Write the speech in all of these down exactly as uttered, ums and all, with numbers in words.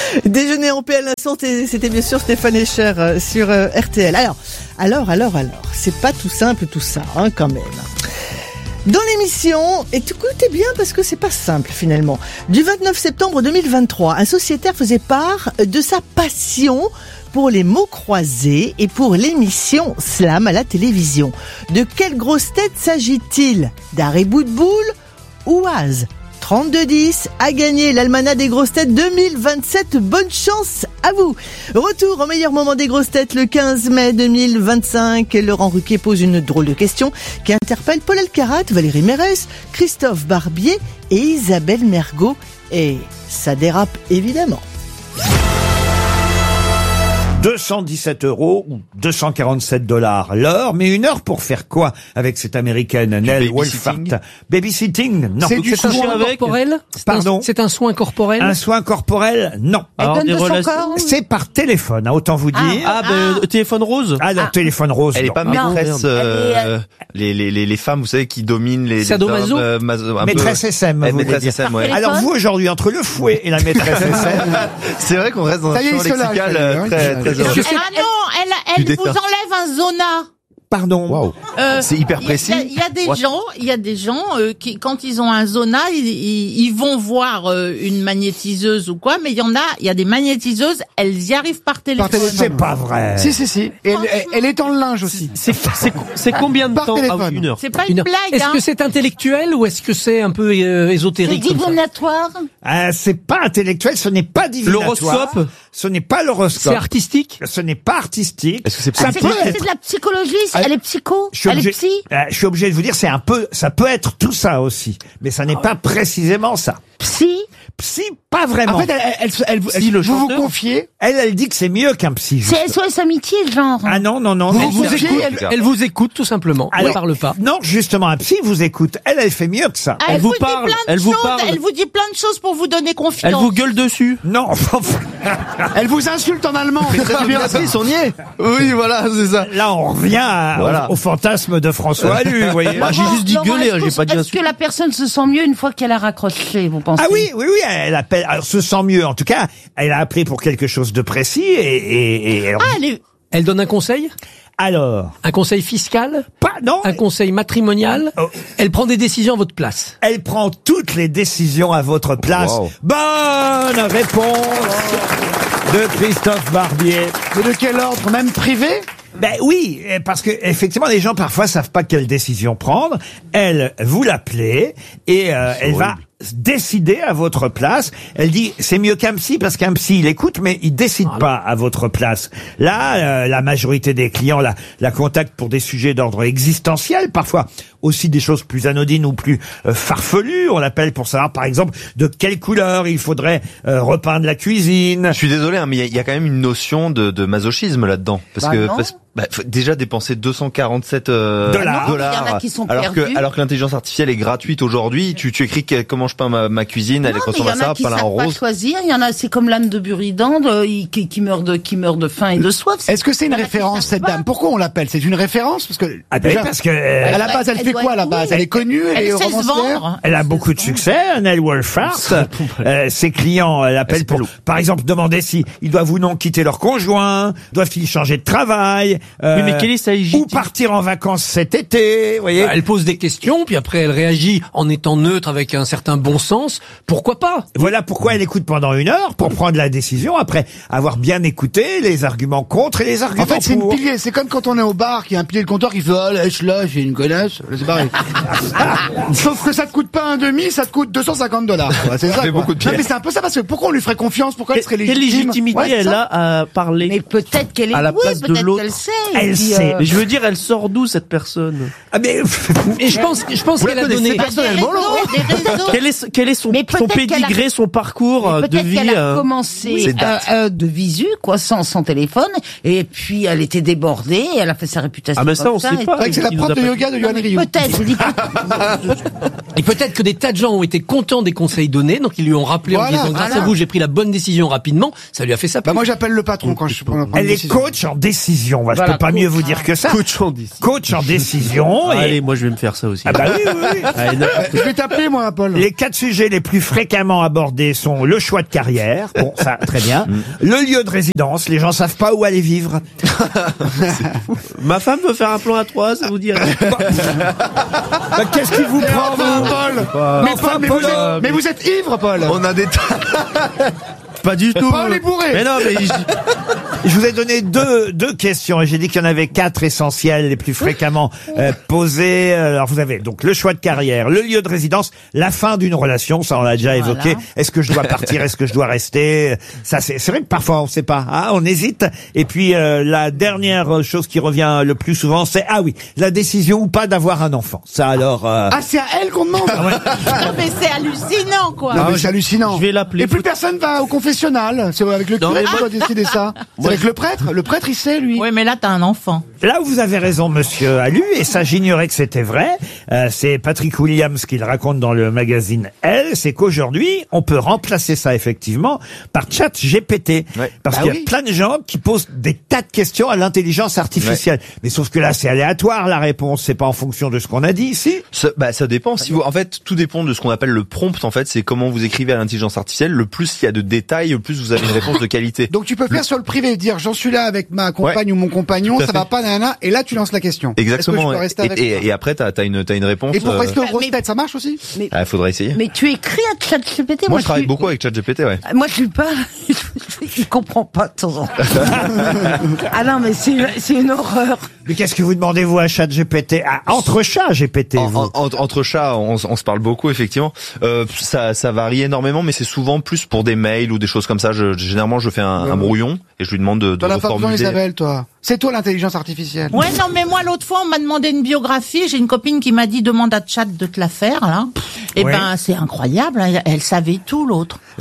Déjeuner en paix à l'instant, c'était bien sûr Stéphane Escher euh, sur euh, R T L. Alors, alors, alors, alors, c'est pas tout simple tout ça, hein, quand même. Dans l'émission, écoutez bien parce que c'est pas simple finalement, du vingt-neuf septembre deux mille vingt-trois, un sociétaire faisait part de sa passion pour les mots croisés et pour l'émission Slam à la télévision. De quelle grosse tête s'agit-il? D'Harry Boudboul ou Az? trente-deux dix a gagné l'Almanach des grosses têtes deux mille vingt-sept. Bonne chance à vous. Retour au meilleur moment des grosses têtes le quinze mai deux mille vingt-cinq. Laurent Ruquier pose une drôle de question qui interpelle Paul Elkarat, Valérie Mérès, Christophe Barbier et Isabelle Mergo. Et ça dérape évidemment. deux cent dix-sept euros ou deux cent quarante-sept dollars l'heure, mais une heure pour faire quoi avec cette américaine Nell Wolfhard? Babysitting? Non. C'est du soin corporel? Pardon? C'est un soin corporel? Un soin corporel? Non. Elle donne de son corps? C'est par téléphone, hein, autant vous dire. Ah, ah ben, téléphone rose? Ah non, Ah. téléphone rose. Elle est non. pas Non. maîtresse, euh, les, les, les, les femmes, vous savez, qui dominent les, les Sadomaso? hommes, euh, maso- un Maîtresse peu, S M, ouais, vous voulez maîtresse dire. S M, ouais. Alors vous, aujourd'hui, entre le fouet et la maîtresse S M, C'est vrai qu'on reste dans Ça un y est, champ il se lâche, lexical ça y est, euh, hein, très, il très se heureux. lâche. Ah non, elle, elle Du vous défunt. enlève un zona. pardon. Waouh. Euh, C'est hyper il y a- précis. Il y, a des What? gens, il y a des gens euh, qui, quand ils ont un zona, ils, ils, ils vont voir euh, une magnétiseuse ou quoi, mais il y en a, il y a des magnétiseuses, elles y arrivent par téléphone. téléphone. C'est pas vrai. Si, si, si. Et elle, elle, elle étend le linge aussi. C'est, c'est, c'est combien de Par temps? téléphone. Ah, une heure. C'est pas une, Une- blague, Est-ce hein. que c'est intellectuel ou est-ce que c'est un peu euh, ésotérique comme ça? divinatoire. Ah, c'est pas intellectuel, ce n'est pas divinatoire. L'horoscope? Ce n'est pas C'est l'horoscope. artistique? Ce n'est pas artistique. Est-ce que c'est Ça politique? peut C'est être. de la psychologie, Ah, elle est psycho, Je suis elle obligé, est psy. euh, je suis obligé de vous dire, c'est un peu, ça peut être tout ça aussi, mais ça n'est pas précisément ça. Psy. Psy, pas vraiment. En fait, elle, elle, elle, elle- Si, le vous vous chanteur. confiez. elle, elle dit que c'est mieux qu'un psy. C'est juste. S O S Amitié, genre. Ah non, non, non. Vous non. vous Elle vous cherchez, écoute, elle- elle vous écoute tout simplement. Elle Alors, ne parle pas. Non, justement, un psy vous écoute. Elle, elle fait mieux que ça. Elle, Elle vous vous parle, dit plein de elle vous choses, parle. elle vous dit plein de choses pour vous donner confiance. Elle vous gueule dessus? Non, Elle vous insulte en allemand. C'est bien appris, son niais. Oui, voilà, c'est ça. là, on revient à- Voilà. au, au fantasme de François Allu, vous voyez. Bah, j'ai juste dit Laurent, gueuler, est-ce hein, j'ai que- pas dit Est-ce insulte. que la personne se sent mieux une fois qu'elle a raccroché, vous pensez? Ah oui, oui, oui, elle appelle, alors se sent mieux. En tout cas, elle a appelé pour quelque chose de précis et, et, et alors, Ah, elle est... Elle donne un conseil? alors, Un conseil fiscal? pas, non, Un conseil matrimonial? Oh. Elle prend des décisions à votre place. elle prend toutes les décisions à votre place. Wow. Bonne réponse de Christophe Barbier. Mais de quel ordre? Même privé? Ben oui, eh, parce que effectivement, les gens parfois savent pas quelle décision prendre. Elle, vous l'appelez et euh, elle va décider à votre place. Elle dit c'est mieux qu'un psy parce qu'un psy il écoute mais il décide pas à votre place. Là, euh, la majorité des clients la, la contactent pour des sujets d'ordre existentiel, parfois aussi des choses plus anodines ou plus euh, farfelues. On l'appelle pour savoir par exemple de quelle couleur il faudrait euh, repeindre la cuisine. Je suis désolé, hein, mais il y, a- il y a quand même une notion de, de masochisme là-dedans. Parce Bah que, non. parce- bah, faut déjà dépenser deux cent quarante-sept euh, Dollars. Ah non, il y en a qui sont alors perdus. que alors que l'intelligence artificielle est gratuite aujourd'hui, tu tu écris que- comment je peins ma, ma cuisine, elle Non, est mais il y ressemble à en a ça, qui peint en savent pas rose. choisir. Il y en a, c'est comme l'âne de Buridan, de- il- qui, qui meurt de, qui meurt de faim et de soif. Est-ce que c'est une Il y en a qui référence, savent cette pas. dame? Pourquoi on l'appelle? C'est une référence? Parce que, Ah ben déjà, parce que euh, à la base, elle, Elle fait doit quoi, à la être- base? oui. Elle est connue, elle, Elle est sait se romancière? vendre. Elle a sait beaucoup se de vendre. succès, Nell Wolfhard. Euh, ses clients euh, l'appellent pour, par exemple, demander si ils doivent ou non quitter leur conjoint, doivent-ils changer de travail, euh, Oui, mais quelle est sa ou légitimité? partir en vacances cet été, vous voyez. Elle pose des questions, puis après elle réagit en étant neutre avec un certain bon sens. Pourquoi pas? Voilà pourquoi elle écoute pendant une heure pour prendre la décision après avoir bien écouté les arguments contre et les arguments En fait, c'est une pour. pilier. C'est comme quand on est au bar, qu'il y a un pilier de comptoir qui fait, oh, lâche là, j'ai une connasse. C'est pareil. Sauf que ça te coûte pas un demi, ça te coûte deux cent cinquante dollars. C'est ça. fait quoi. beaucoup de Non, pierres. mais c'est un peu ça parce que pourquoi on lui ferait confiance? Pourquoi elle serait Quelle légitime? légitimité Ouais, c'est elle ça. a à parler? Mais peut-être qu'elle est À la douée, place de peut-être l'autre. qu'elle sait. Elle Et puis, sait. Mais je veux dire, elle sort d'où cette personne? Ah mais Et je pense, je pense Vous la qu'elle a connaissez donné. Des personnellement, Laurent? réseaux, des réseaux. Quel est, quel est son, Mais son peut-être qu'elle a- pédigré, son parcours euh, Mais de peut-être vie? qu'elle a euh, commencé c'est euh, date. euh, de visu, quoi, sans son téléphone, et puis elle était débordée, et elle a fait sa réputation. Ah, mais ça, comme on sait et pas. C'est vrai que c'est la Il prof nous a de pas yoga de Non, Yohan mais Ryu. peut-être, j'ai dit peut-être. Et peut-être que des tas de gens ont été contents des conseils donnés, donc ils lui ont rappelé en Voilà, disant grâce voilà. à vous, j'ai pris la bonne décision rapidement. Ça lui a fait ça. Bah moi j'appelle le patron quand je prends prends une Elle est décision. coach en décision. Bah, je Voilà, peux pas coach. mieux vous dire que ça. Coach en dix. Coach en décision. et- Allez, moi je vais me faire ça aussi. Ah bah oui, oui, oui. Allez, n'importe Je vais t'appeler moi, Paul. Les quatre sujets les plus fréquemment abordés sont le choix de carrière, bon ça très bien, le lieu de résidence, les gens savent pas où aller vivre. Ma femme veut faire un plan à trois, ça vous dirait? Bah, qu'est-ce qui vous prend Enfin, vous Paul. Pas- Mais, enfin, Paul, mais, Paul, vous êtes, euh, mais vous êtes ivre, Paul. On a des Pas du tout. Paul est bourré. Mais non, mais je- Je vous ai donné deux deux questions et j'ai dit qu'il y en avait quatre essentielles les plus fréquemment euh, posées. Alors vous avez donc le choix de carrière, le lieu de résidence, la fin d'une relation, ça on l'a déjà Voilà. évoqué. Est-ce que je dois partir, est-ce que je dois rester? Ça c'est c'est vrai que parfois on sait pas, hein, on hésite. Et puis euh, la dernière chose qui revient le plus souvent, c'est ah oui, la décision ou pas d'avoir un enfant. Ça alors. euh, Ah, c'est à elle qu'on demande. Non, mais c'est hallucinant, quoi. Non, Ah, mais je- c'est hallucinant. je vais l'appeler. Et plus personne va au confessionnal. C'est avec le Non, curé mais qu'on doit décider ça. C'est avec le prêtre. Le prêtre, il sait, lui. Oui, mais là, t'as un enfant. Là où vous avez raison, monsieur Alu, et ça j'ignorais que c'était vrai, euh, c'est Patrick Williams qui le raconte dans le magazine Elle, c'est qu'aujourd'hui, on peut remplacer ça effectivement par chat G P T. Ouais. Parce Bah qu'il y a oui. plein de gens qui posent des tas de questions à l'intelligence artificielle. Mais sauf que là, c'est aléatoire la réponse, c'est pas en fonction de ce qu'on a dit ici. Ça, bah, ça dépend. Si vous, en fait, tout dépend de ce qu'on appelle le prompt. En fait, c'est comment vous écrivez à l'intelligence artificielle. Le plus il y a de détails, le plus vous avez une réponse de qualité. Donc tu peux faire sur le privé, dire j'en suis là avec ma compagne ou mon compagnon, Tout à ça fait. va pas, nanana, et là tu lances la question. Exactement. Est-ce que je peux ouais. rester avec et, toi et, et après, t'as as une, t'as une réponse. Et pour euh, rester aux grosses Mais- têtes, ça marche aussi? ah, faudrait essayer. Mais tu écris à ChatGPT. Moi, je travaille suis- beaucoup avec ChatGPT, ouais. Moi, je suis pas. Je comprends pas de temps en temps. Ah non, mais c'est c'est une horreur. Mais qu'est-ce que vous demandez vous à chat G P T? Ah, entre chats G P T, En- vous. en- en- entre chats, on, s- on se parle beaucoup, effectivement. Euh, ça, ça varie énormément, mais c'est souvent plus pour des mails ou des choses comme ça. Je, généralement, je fais un, un brouillon et je lui demande de, de T'en as pas besoin, reformuler. Isabelle, toi. C'est toi l'intelligence artificielle. Ouais, non, mais moi, l'autre fois, on m'a demandé une biographie. J'ai une copine qui m'a dit, demande à Chat de te la faire, là. Et Ouais. ben, c'est incroyable. Elle, elle savait tout, l'autre. Ouais,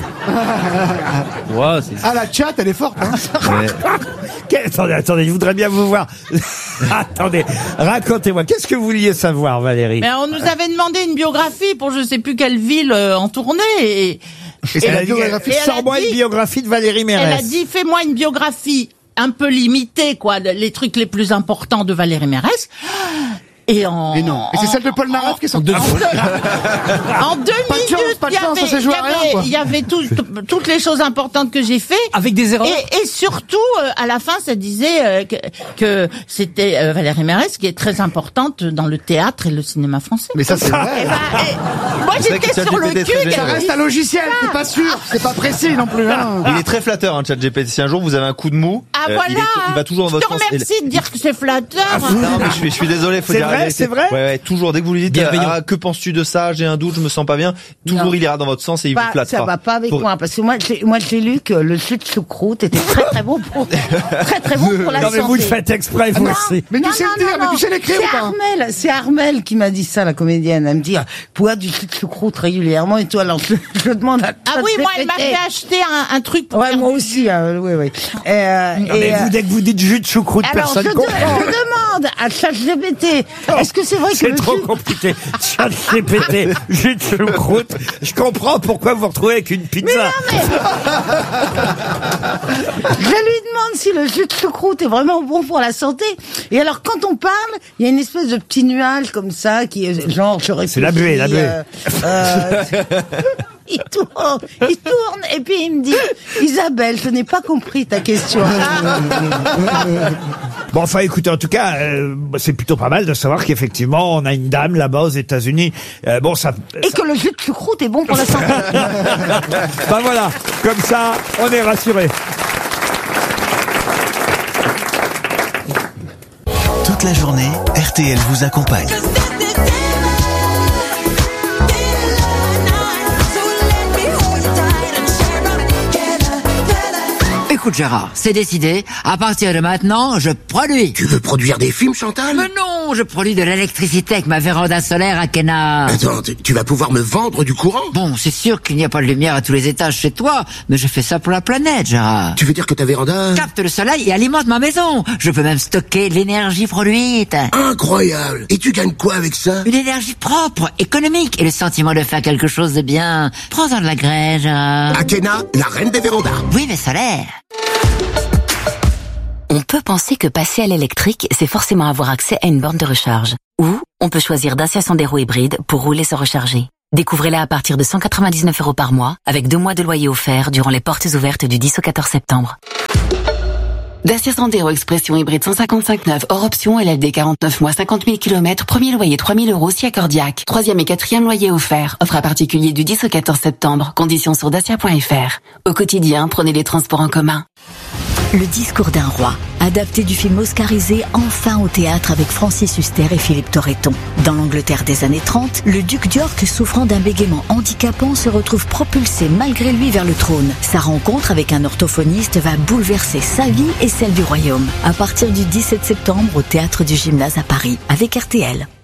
c'est- Ah, la chat, elle est forte, hein. Ouais. Quel- Attendez, attendez, je voudrais bien vous voir. Attendez, racontez-moi, qu'est-ce que vous vouliez savoir, Valérie? Mais on nous avait demandé une biographie pour je sais plus quelle ville euh, en tournée. Et, Et c'est Elle la a dit, biographie. Et elle a sors-moi dit- une biographie de Valérie Mérès. elle a dit, fais-moi une biographie un peu limitée, quoi, de- les trucs les plus importants de Valérie Mérès. Et en... Et non. Et c'est celle de Paul Naref qui est sortie. En deux Pas de chance, minutes, pas de il y chance, avait- ça s'est joué il y à rien, avait- quoi. il y avait tout- tout- toutes les choses importantes que j'ai fait. Avec des erreurs. Et, et surtout, euh, à la fin, ça disait euh, que, que c'était euh, Valérie Mérès qui est très importante dans le théâtre et le cinéma français. Mais ça, c'est Et vrai. ben, et- moi, C'est vrai que j'étais sur le ChatGPT est cul. très qu'elle Ça généreux. reste un logiciel, c'est pas sûr, c'est pas précis non plus, hein. Il est très flatteur, hein, ChatGPT. Si un jour vous avez un coup de mou, Ah euh, voilà. il, est- il va toujours dans Je votre te sens. Et- remercie de dire que c'est flatteur. Non, mais je suis, je suis désolé, faut C'est dire la vrai, vérité. c'est vrai Ouais, ouais, toujours. Dès que vous lui dites, Bienveillant. ah, que penses-tu de ça? J'ai un doute, je me sens pas bien. Toujours, Non. il ira dans votre sens et il Pas- vous flattera. ça va pas avec Pour- moi, parce que moi, j'ai, moi, j'ai lu que le jus de choucroute était très très bon pour, très très bon pour la Non, santé. mais vous le faites exprès, vous Non, aussi. Mais tu non, sais non, le dire, non, mais tu sais l'écrire c'est ou pas? Armel, c'est Armel qui m'a dit ça, la comédienne. Elle me dit, bois du jus de choucroute régulièrement et toi, alors je, je demande à Ah oui, moi, elle m'a fait acheter un, un truc pour Ouais, faire moi du- aussi, euh, oui, oui. Euh, Non, mais et, vous, euh, dès que vous dites jus de choucroute, alors, je, personne de- comprend. je demande à ChatGPT, est-ce que c'est vrai que C'est le trop jus... compliqué. Chat G P T, jus de choucroute. Je comprends pourquoi vous vous retrouvez avec une pizza. Je lui demande si le jus de choucroute est vraiment bon pour la santé. Et alors, quand on parle, il y a une espèce de petit nuage comme ça, qui est genre, je réfléchis. C'est la buée, la buée. euh, euh, il tourne, il tourne, et puis il me dit, Isabelle, je n'ai pas compris ta question. Bon, enfin, écoutez, en tout cas, euh, c'est plutôt pas mal de savoir qu'effectivement, on a une dame là-bas aux États-Unis. Euh, bon, ça. Et que le jus de choucroute est bon pour la santé. Ben voilà, comme ça, on est rassuré. Toute la journée, R T L vous accompagne. Écoute Gérard, c'est décidé. À partir de maintenant, je produis. Tu veux produire des films, Chantal? Mais non, non, je produis de l'électricité avec ma véranda solaire à Kena. Attends, tu, tu vas pouvoir me vendre du courant? Bon, c'est sûr qu'il n'y a pas de lumière à tous les étages chez toi, mais je fais ça pour la planète, Gérard. Tu veux dire que ta véranda capte le soleil et alimente ma maison. Je peux même stocker l'énergie produite. Incroyable. Et tu gagnes quoi avec ça? Une énergie propre, économique et le sentiment de faire quelque chose de bien. Prends-en de la graine, Gérard. Akena, la reine des vérandas. Oui, mais solaire. On peut penser que passer à l'électrique, c'est forcément avoir accès à une borne de recharge. Ou on peut choisir Dacia Sandero hybride pour rouler sans recharger. Découvrez-la à partir de cent quatre-vingt-dix-neuf euros par mois, avec deux mois de loyer offert durant les portes ouvertes du dix au quatorze septembre. Dacia Sandero Expression hybride cent cinquante-cinq neuf, hors option, L L D quarante-neuf mois, cinquante mille kilomètres, premier loyer trois mille euros si accordiaque. Troisième et quatrième loyer offert. Offre à particulier du dix au quatorze septembre. Conditions sur dacia point f r. Au quotidien, prenez les transports en commun. Le discours d'un roi, adapté du film oscarisé enfin au théâtre avec Francis Huster et Philippe Torreton. Dans l'Angleterre des années trente, le duc d'York, souffrant d'un bégaiement handicapant, se retrouve propulsé malgré lui vers le trône. Sa rencontre avec un orthophoniste va bouleverser sa vie et celle du royaume. À partir du dix-sept septembre au Théâtre du Gymnase à Paris, avec R T L.